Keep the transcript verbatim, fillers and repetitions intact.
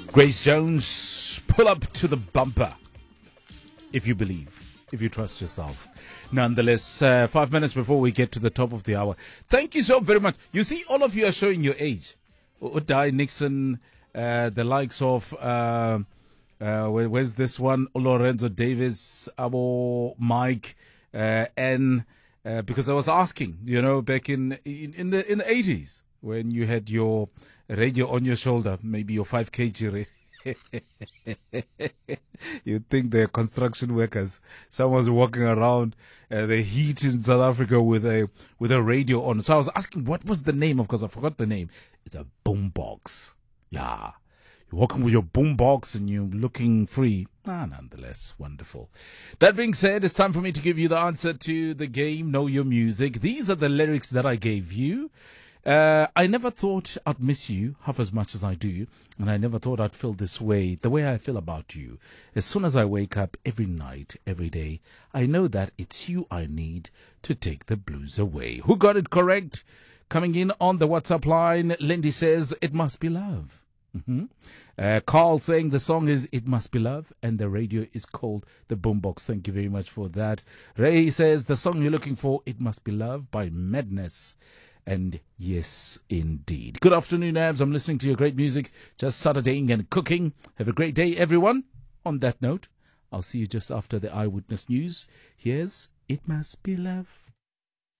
Grace Jones, pull up to the bumper. If you believe, if you trust yourself. Nonetheless, uh, five minutes before we get to the top of the hour. Thank you so very much. You see, all of you are showing your age. Udai, Nixon, uh, the likes of, uh, uh, where, where's this one? Lorenzo Davis, Abo, Mike, uh, N. Uh, because I was asking, you know, back in, in, in the in the eighties, when you had your radio on your shoulder, maybe your five kilogram radio. You'd think they're construction workers. Someone's walking around uh, the heat in South Africa with a with a radio on. So I was asking, what was the name? Of course, I forgot the name. It's a boombox. Yeah. You're walking with your boombox and you're looking free. Ah, nonetheless, wonderful. That being said, it's time for me to give you the answer to the game, Know Your Music. These are the lyrics that I gave you. Uh, I never thought I'd miss you half as much as I do, and I never thought I'd feel this way, the way I feel about you. As soon as I wake up every night, every day, I know that it's you I need to take the blues away. Who got it correct? Coming in on the WhatsApp line, Lindy says, it must be love. Mm-hmm. Uh, Carl saying the song is It Must Be Love and the radio is called The Boombox. Thank you very much for that. Ray says the song you're looking for, It Must Be Love by Madness. And yes, indeed. Good afternoon, Abs. I'm listening to your great music, just Saturdaying and cooking. Have a great day, everyone. On that note, I'll see you just after the Eyewitness News. Here's It Must Be Love.